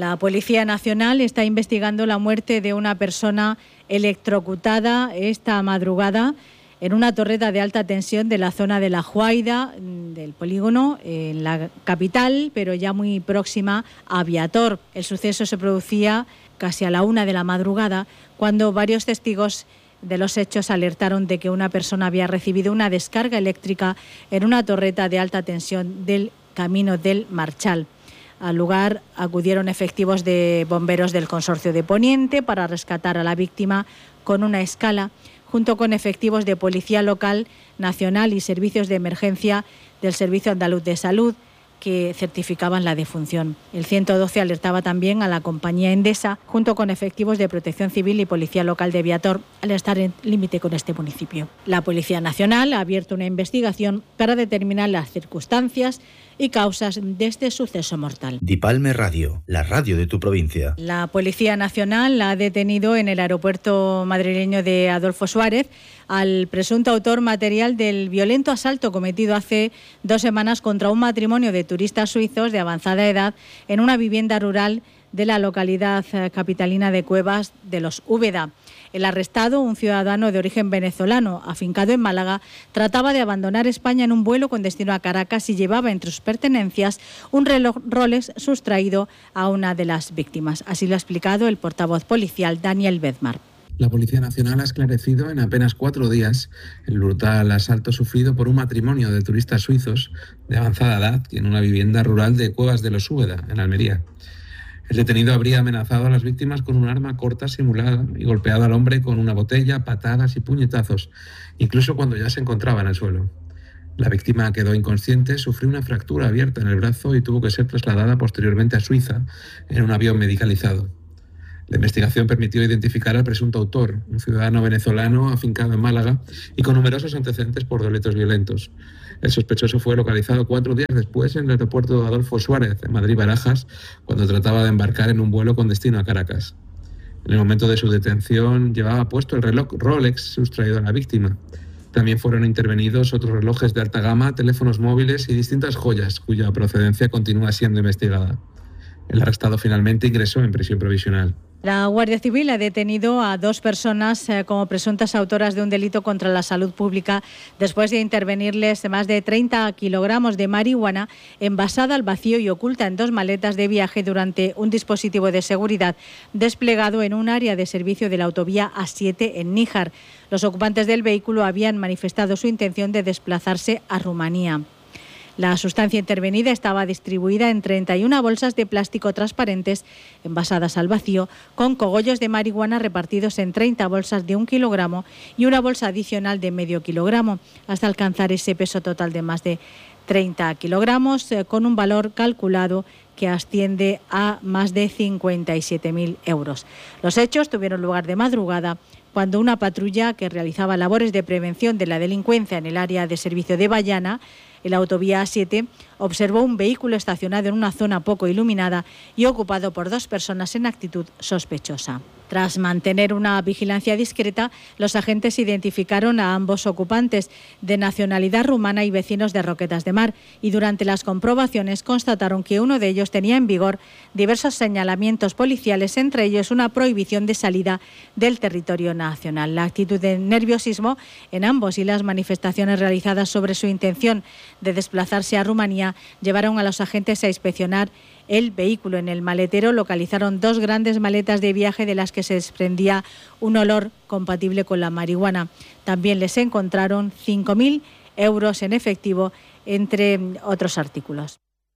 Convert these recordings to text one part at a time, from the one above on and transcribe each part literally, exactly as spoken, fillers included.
La Policía Nacional está investigando la muerte de una persona electrocutada esta madrugada en una torreta de alta tensión de la zona de La Juaida, del polígono, en la capital, pero ya muy próxima a Viator. El suceso se producía casi a la una de la madrugada, cuando varios testigos de los hechos alertaron de que una persona había recibido una descarga eléctrica en una torreta de alta tensión del Camino del Marchal. Al lugar acudieron efectivos de bomberos del Consorcio de Poniente para rescatar a la víctima con una escala, junto con efectivos de Policía Local, Nacional y servicios de emergencia del Servicio Andaluz de Salud, que certificaban la defunción. El ciento doce alertaba también a la compañía Endesa, junto con efectivos de Protección Civil y Policía Local de Viator, al estar en límite con este municipio. La Policía Nacional ha abierto una investigación para determinar las circunstancias y causas de este suceso mortal. Dipalme Radio, la radio de tu provincia. La Policía Nacional ha detenido en el aeropuerto madrileño de Adolfo Suárez al presunto autor material del violento asalto cometido hace dos semanas contra un matrimonio de turistas suizos de avanzada edad en una vivienda rural de la localidad capitalina de Cuevas de los Úbeda. El arrestado, un ciudadano de origen venezolano afincado en Málaga, trataba de abandonar España en un vuelo con destino a Caracas y llevaba entre sus pertenencias un reloj Rolex sustraído a una de las víctimas. Así lo ha explicado el portavoz policial Daniel Bedmar. La Policía Nacional ha esclarecido en apenas cuatro días el brutal asalto sufrido por un matrimonio de turistas suizos de avanzada edad en una vivienda rural de Cuevas de los Úbeda, en Almería. El detenido habría amenazado a las víctimas con un arma corta simulada y golpeado al hombre con una botella, patadas y puñetazos, incluso cuando ya se encontraba en el suelo. La víctima quedó inconsciente, sufrió una fractura abierta en el brazo y tuvo que ser trasladada posteriormente a Suiza en un avión medicalizado. La investigación permitió identificar al presunto autor, un ciudadano venezolano afincado en Málaga y con numerosos antecedentes por delitos violentos. El sospechoso fue localizado cuatro días después en el aeropuerto de Adolfo Suárez, en Madrid-Barajas, cuando trataba de embarcar en un vuelo con destino a Caracas. En el momento de su detención llevaba puesto el reloj Rolex sustraído a la víctima. También fueron intervenidos otros relojes de alta gama, teléfonos móviles y distintas joyas, cuya procedencia continúa siendo investigada. El arrestado finalmente ingresó en prisión provisional. La Guardia Civil ha detenido a dos personas eh, como presuntas autoras de un delito contra la salud pública después de intervenirles más de treinta kilogramos de marihuana envasada al vacío y oculta en dos maletas de viaje durante un dispositivo de seguridad desplegado en un área de servicio de la autovía A siete en Níjar. Los ocupantes del vehículo habían manifestado su intención de desplazarse a Rumanía. La sustancia intervenida estaba distribuida en treinta y una bolsas de plástico transparentes envasadas al vacío, con cogollos de marihuana repartidos en treinta bolsas de un kilogramo y una bolsa adicional de medio kilogramo, hasta alcanzar ese peso total de más de treinta kilogramos, eh, con un valor calculado que asciende a más de cincuenta y siete mil euros. Los hechos tuvieron lugar de madrugada, cuando una patrulla que realizaba labores de prevención de la delincuencia en el área de servicio de Bayana, en la autovía A siete, observó un vehículo estacionado en una zona poco iluminada y ocupado por dos personas en actitud sospechosa. Tras mantener una vigilancia discreta, los agentes identificaron a ambos ocupantes, de nacionalidad rumana y vecinos de Roquetas de Mar, y durante las comprobaciones constataron que uno de ellos tenía en vigor diversos señalamientos policiales, entre ellos una prohibición de salida del territorio nacional. La actitud de nerviosismo en ambos y las manifestaciones realizadas sobre su intención de desplazarse a Rumanía llevaron a los agentes a inspeccionar el vehículo. En el maletero localizaron dos grandes maletas de viaje de las que se desprendía un olor compatible con la marihuana. También les encontraron cinco mil euros en efectivo, entre otros artículos.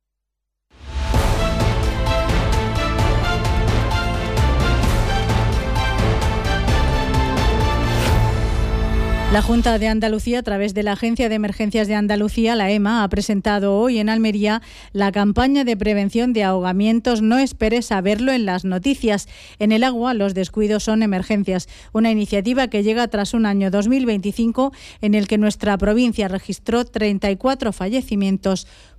La Junta de Andalucía, a través de la Agencia de Emergencias de Andalucía, la EMA, ha presentado hoy en Almería la campaña de prevención de ahogamientos No esperes a verlo en las noticias. En el agua, los descuidos son emergencias. Una iniciativa que llega tras un año dos mil veinticinco en el que nuestra provincia registró treinta y cuatro fallecimientos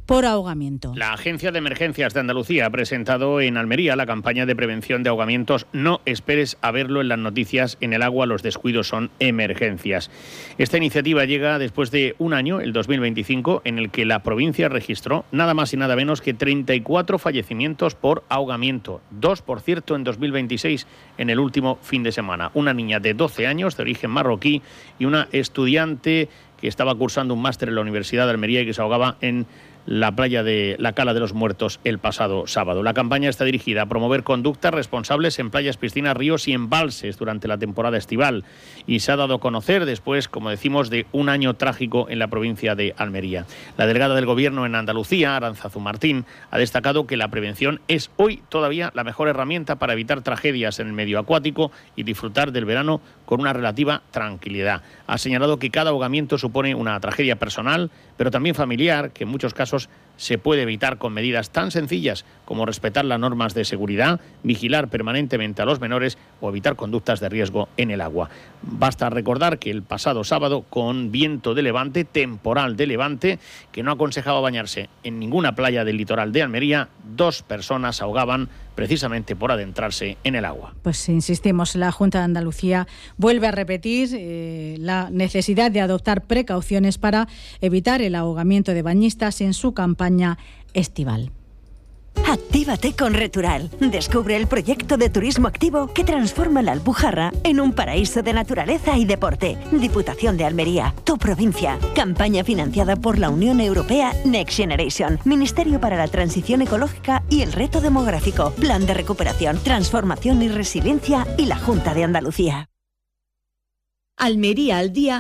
por ahogamiento. La Agencia de Emergencias de Andalucía ha presentado en Almería la campaña de prevención de ahogamientos. No esperes a verlo en las noticias, en el agua los descuidos son emergencias. Esta iniciativa llega después de un año, el dos mil veinticinco, en el que la provincia registró nada más y nada menos que treinta y cuatro fallecimientos por ahogamiento. Dos, por cierto, en dos mil veintiséis, en el último fin de semana. Una niña de doce años, de origen marroquí, y una estudiante que estaba cursando un máster en la Universidad de Almería y que se ahogaba en la playa de la Cala de los Muertos el pasado sábado. La campaña está dirigida a promover conductas responsables en playas, piscinas, ríos y embalses durante la temporada estival, y se ha dado a conocer después, como decimos, de un año trágico en la provincia de Almería. La delegada del Gobierno en Andalucía, Arantzazu Martín, ha destacado que la prevención es hoy todavía la mejor herramienta para evitar tragedias en el medio acuático y disfrutar del verano con una relativa tranquilidad. Ha señalado que cada ahogamiento supone una tragedia personal, pero también familiar, que en muchos casos se puede evitar con medidas tan sencillas como respetar las normas de seguridad, vigilar permanentemente a los menores o evitar conductas de riesgo en el agua. Basta recordar que el pasado sábado, con viento de levante, temporal de levante, que no aconsejaba bañarse en ninguna playa del litoral de Almería, dos personas ahogaban precisamente por adentrarse en el agua. Pues insistimos, la Junta de Andalucía vuelve a repetir eh, la necesidad de adoptar precauciones para evitar el ahogamiento de bañistas en su campaña estival. Actívate con Retural. Descubre el proyecto de turismo activo que transforma la Alpujarra en un paraíso de naturaleza y deporte. Diputación de Almería, tu provincia. Campaña financiada por la Unión Europea Next Generation, Ministerio para la Transición Ecológica y el Reto Demográfico, Plan de Recuperación, Transformación y Resiliencia y la Junta de Andalucía. Almería al día.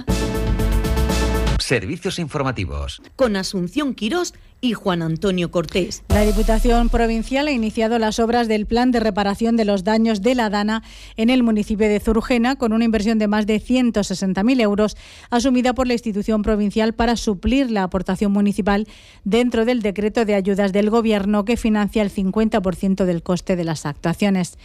Servicios informativos. Con Asunción Quirós y Juan Antonio Cortés. La Diputación Provincial ha iniciado las obras del Plan de Reparación de los Daños de la Dana en el municipio de Zurgena, con una inversión de más de ciento sesenta mil euros asumida por la institución provincial para suplir la aportación municipal dentro del decreto de ayudas del Gobierno que financia el cincuenta por ciento del coste de las actuaciones.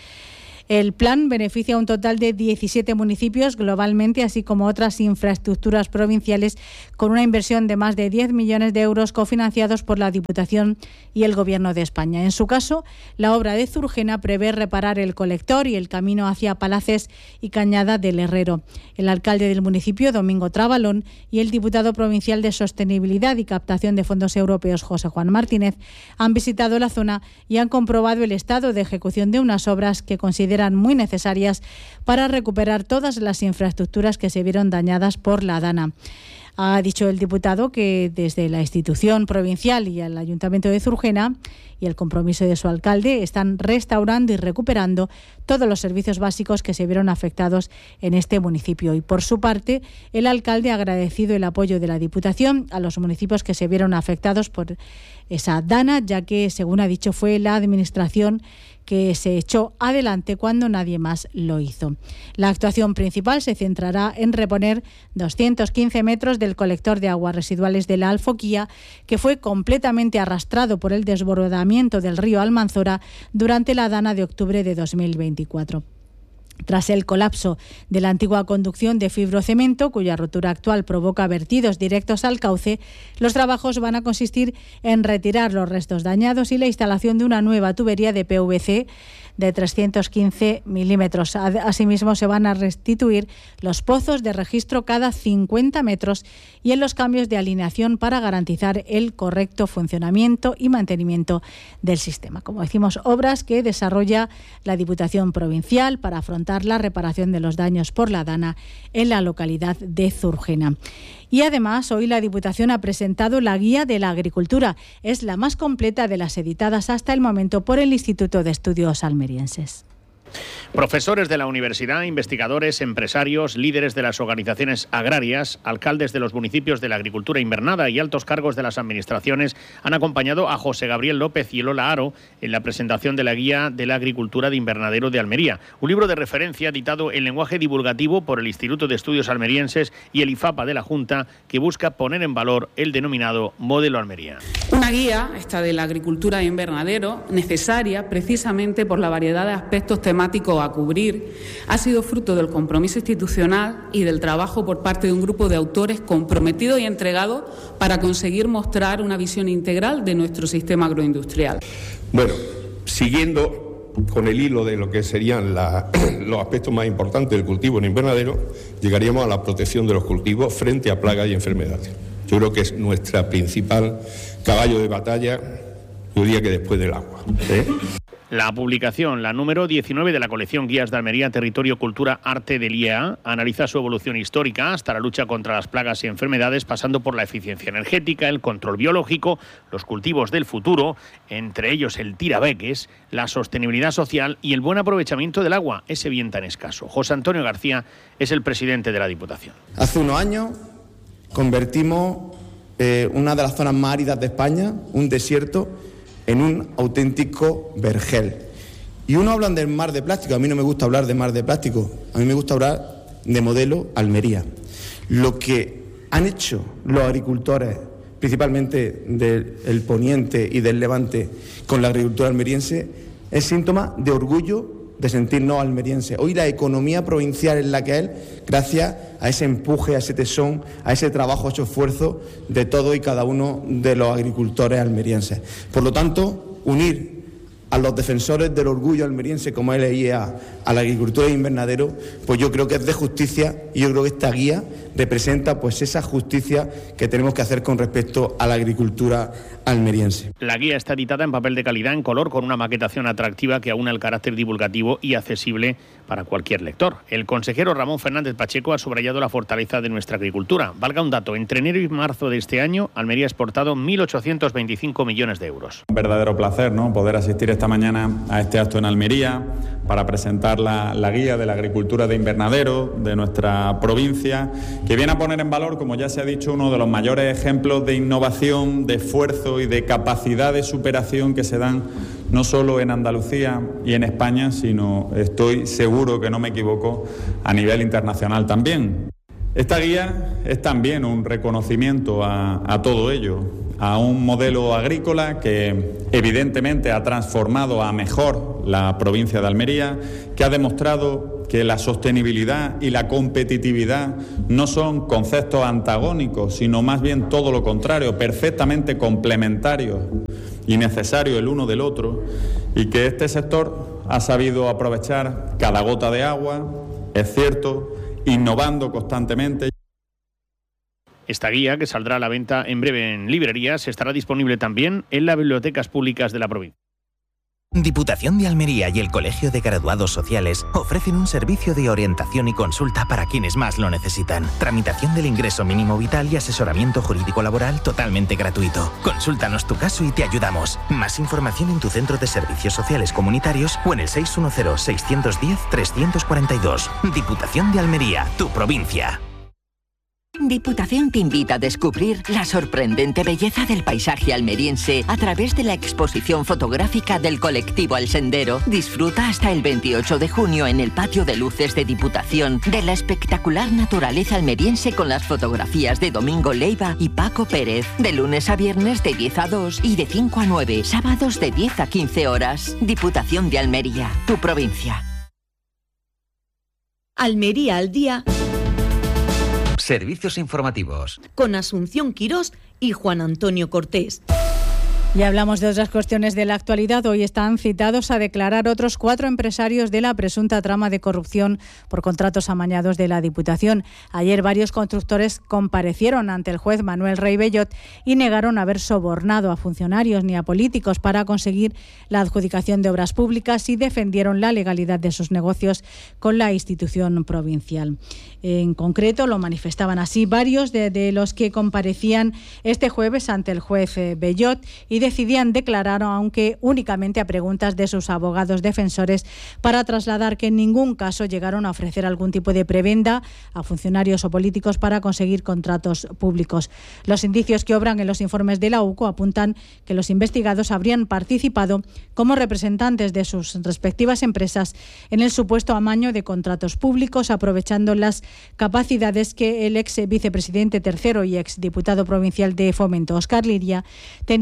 El plan beneficia a un total de diecisiete municipios globalmente, así como otras infraestructuras provinciales, con una inversión de más de diez millones de euros cofinanciados por la Diputación y el Gobierno de España. En su caso, la obra de Zurgena prevé reparar el colector y el camino hacia Palaces y Cañada del Herrero. El alcalde del municipio, Domingo Trabalón, y el diputado provincial de Sostenibilidad y Captación de Fondos Europeos, José Juan Martínez, han visitado la zona y han comprobado el estado de ejecución de unas obras que consideran muy necesarias para recuperar todas las infraestructuras que se vieron dañadas por la Dana. Ha dicho el diputado que desde la institución provincial y el Ayuntamiento de Zurgena y el compromiso de su alcalde están restaurando y recuperando todos los servicios básicos que se vieron afectados en este municipio. Y por su parte, el alcalde ha agradecido el apoyo de la Diputación a los municipios que se vieron afectados por esa Dana, ya que, según ha dicho, fue la Administración que se echó adelante cuando nadie más lo hizo. La actuación principal se centrará en reponer doscientos quince metros del colector de aguas residuales de la Alfoquía, que fue completamente arrastrado por el desbordamiento del río Almanzora durante la Dana de octubre de dos mil veinticuatro. Tras el colapso de la antigua conducción de fibrocemento, cuya rotura actual provoca vertidos directos al cauce, los trabajos van a consistir en retirar los restos dañados y la instalación de una nueva tubería de P V C de trescientos quince milímetros. Asimismo, se van a restituir los pozos de registro cada cincuenta metros y en los cambios de alineación para garantizar el correcto funcionamiento y mantenimiento del sistema. Como decimos, obras que desarrolla la Diputación Provincial para afrontar la reparación de los daños por la Dana en la localidad de Zurgena. Y además, hoy la Diputación ha presentado la Guía de la Agricultura. Es la más completa de las editadas hasta el momento por el Instituto de Estudios Almerienses. Profesores de la universidad, investigadores, empresarios, líderes de las organizaciones agrarias, alcaldes de los municipios de la agricultura invernada y altos cargos de las administraciones han acompañado a José Gabriel López y Lola Aro en la presentación de la Guía de la Agricultura de Invernadero de Almería, un libro de referencia editado en lenguaje divulgativo por el Instituto de Estudios Almerienses y el IFAPA de la Junta, que busca poner en valor el denominado Modelo Almería. Una guía, esta de la agricultura de invernadero, necesaria precisamente por la variedad de aspectos temáticos dramático a cubrir, ha sido fruto del compromiso institucional y del trabajo por parte de un grupo de autores comprometidos y entregados para conseguir mostrar una visión integral de nuestro sistema agroindustrial. Bueno, siguiendo con el hilo de lo que serían la, los aspectos más importantes del cultivo en invernadero, llegaríamos a la protección de los cultivos frente a plagas y enfermedades. Yo creo que es nuestra principal caballo de batalla, yo diría que después del agua. ¿eh? La publicación, la número diecinueve de la colección Guías de Almería, Territorio, Cultura, Arte del I E A, analiza su evolución histórica hasta la lucha contra las plagas y enfermedades, pasando por la eficiencia energética, el control biológico, los cultivos del futuro, entre ellos el tirabeques, la sostenibilidad social y el buen aprovechamiento del agua, ese bien tan escaso. José Antonio García es el presidente de la Diputación. Hace unos años convertimos eh, una de las zonas más áridas de España, un desierto, en un auténtico vergel. Y uno hablan del mar de plástico, a mí no me gusta hablar de mar de plástico, a mí me gusta hablar de modelo Almería. Lo que han hecho los agricultores, principalmente del Poniente y del Levante, con la agricultura almeriense, es síntoma de orgullo de sentirnos almerienses. Hoy la economía provincial es la que es, gracias a ese empuje, a ese tesón, a ese trabajo, a ese esfuerzo de todos y cada uno de los agricultores almerienses. Por lo tanto, unir a los defensores del orgullo almeriense, como es la I E A, a la agricultura de invernadero, pues yo creo que es de justicia, y yo creo que esta guía representa pues esa justicia que tenemos que hacer con respecto a la agricultura almeriense. La guía está editada en papel de calidad, en color, con una maquetación atractiva que aúna el carácter divulgativo y accesible para cualquier lector. El consejero Ramón Fernández Pacheco ha subrayado la fortaleza de nuestra agricultura. Valga un dato, entre enero y marzo de este año, Almería ha exportado mil ochocientos veinticinco millones de euros. Un verdadero placer, ¿no?, poder asistir esta mañana a este acto en Almería para presentar la, la guía de la agricultura de invernadero de nuestra provincia, que viene a poner en valor, como ya se ha dicho, uno de los mayores ejemplos de innovación, de esfuerzo y de capacidad de superación que se dan no solo en Andalucía y en España, sino, estoy seguro que no me equivoco, a nivel internacional también. Esta guía es también un reconocimiento a, a todo ello, a un modelo agrícola que evidentemente ha transformado a mejor la provincia de Almería, que ha demostrado que la sostenibilidad y la competitividad no son conceptos antagónicos, sino más bien todo lo contrario, perfectamente complementarios y necesarios el uno del otro, y que este sector ha sabido aprovechar cada gota de agua, es cierto, innovando constantemente. Esta guía, que saldrá a la venta en breve en librerías, estará disponible también en las bibliotecas públicas de la provincia. Diputación de Almería y el Colegio de Graduados Sociales ofrecen un servicio de orientación y consulta para quienes más lo necesitan. Tramitación del ingreso mínimo vital y asesoramiento jurídico laboral totalmente gratuito. Consúltanos tu caso y te ayudamos. Más información en tu centro de servicios sociales comunitarios o en el seis uno cero, seis uno cero, tres cuatro dos. Diputación de Almería, tu provincia. Diputación te invita a descubrir la sorprendente belleza del paisaje almeriense a través de la exposición fotográfica del colectivo El Sendero. Disfruta hasta el veintiocho de junio en el patio de luces de Diputación de la espectacular naturaleza almeriense con las fotografías de Domingo Leiva y Paco Pérez. De lunes a viernes de diez a dos y de cinco a nueve, sábados de diez a quince horas. Diputación de Almería, tu provincia. Almería al día. Servicios informativos. Con Asunción Quirós y Juan Antonio Cortés. Y hablamos de otras cuestiones de la actualidad. Hoy están citados a declarar otros cuatro empresarios de la presunta trama de corrupción por contratos amañados de la Diputación. Ayer varios constructores comparecieron ante el juez Manuel Rey Bellot y negaron haber sobornado a funcionarios ni a políticos para conseguir la adjudicación de obras públicas y defendieron la legalidad de sus negocios con la institución provincial. En concreto, lo manifestaban así varios de, de los que comparecían este jueves ante el juez Bellot y decidían declarar, aunque únicamente a preguntas de sus abogados defensores, para trasladar que en ningún caso llegaron a ofrecer algún tipo de prebenda a funcionarios o políticos para conseguir contratos públicos. Los indicios que obran en los informes de la U C O apuntan que los investigados habrían participado como representantes de sus respectivas empresas en el supuesto amaño de contratos públicos, aprovechando las capacidades que el ex vicepresidente tercero y ex diputado provincial de Fomento, Óscar Liria, tenía en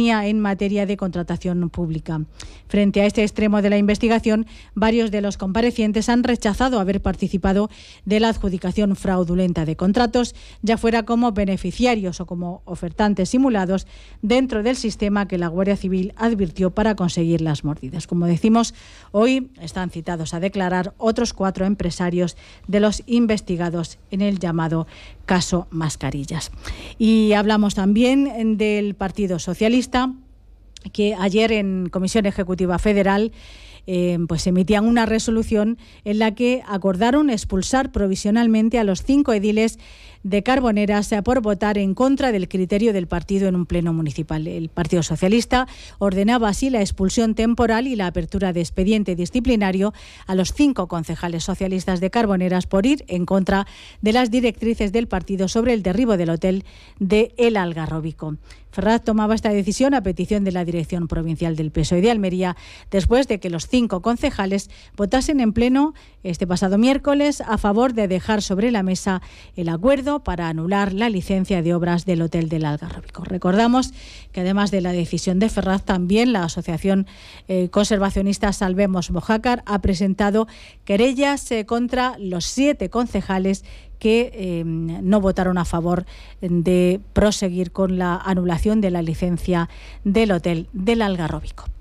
materia de contratación pública. Frente a este extremo de la investigación, varios de los comparecientes han rechazado haber participado de la adjudicación fraudulenta de contratos, ya fuera como beneficiarios o como ofertantes simulados dentro del sistema que la Guardia Civil advirtió para conseguir las mordidas. Como decimos, hoy están citados a declarar otros cuatro empresarios de los investigados en el llamado caso Mascarillas. Y hablamos también del Partido Socialista, que ayer en Comisión Ejecutiva Federal Eh, pues emitían una resolución en la que acordaron expulsar provisionalmente a los cinco ediles de Carboneras por votar en contra del criterio del partido en un pleno municipal. El Partido Socialista ordenaba así la expulsión temporal y la apertura de expediente disciplinario a los cinco concejales socialistas de Carboneras por ir en contra de las directrices del partido sobre el derribo del hotel de El Algarrobico. Ferraz tomaba esta decisión a petición de la Dirección Provincial del P S O E de Almería, después de que los cinco concejales votasen en pleno este pasado miércoles a favor de dejar sobre la mesa el acuerdo para anular la licencia de obras del hotel del Algarrobico. Recordamos que además de la decisión de Ferraz, también la asociación eh, conservacionista Salvemos Mojácar ha presentado querellas eh, contra los siete concejales que eh, no votaron a favor de proseguir con la anulación de la licencia del hotel del Algarrobico.